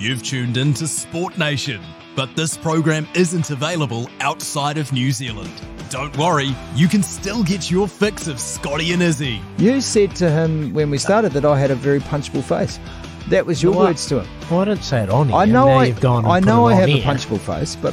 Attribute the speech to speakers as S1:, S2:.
S1: You've tuned in to Sport Nation, but this program isn't available outside of New Zealand. Don't worry, you can still get your fix of Scotty and Izzy.
S2: You said to him when we started that I had a very punchable face. That was your words to him.
S3: Well, I didn't say it on here.
S2: I know
S3: Now
S2: I
S3: you've gone and
S2: I
S3: put
S2: know
S3: it
S2: I
S3: on
S2: have a
S3: air.
S2: punchable face, but